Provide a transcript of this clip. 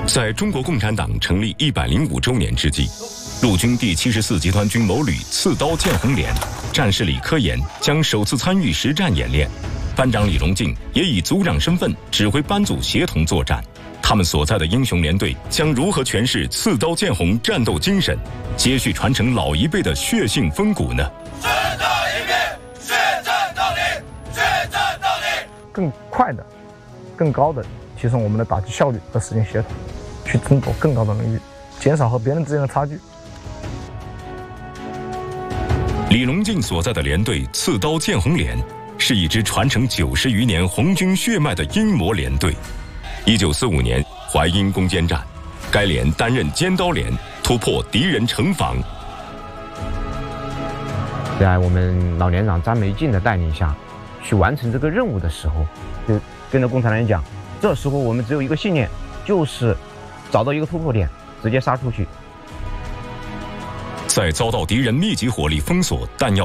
在中国共产党成立105周年之际，陆军第74集团军某旅刺刀见红连战士李科研将首次参与实战演练，班长李隆进也以组长身份指挥班组协同作战。他们所在的英雄连队将如何诠释刺刀见红战斗精神，接续传承老一辈的血性风骨呢？ 血战一片，血战到底，血战到底。 更快的、更高的提升我们的打击效率和实践协同，去争夺更高的荣誉，减少和别人之间的差距。 李隆进所在的连队刺刀见红连是一支传承90余年红军血脉的英模连队。1945年淮阴攻坚战，该连担任尖刀连，突破敌人城防。 在我们老连长张培进的带领下，去完成这个任务的时候，就跟着共产党人讲，这时候我们只有一个信念，就是找到一个突破点，直接杀出去。 在遭到敌人密集火力封锁、弹药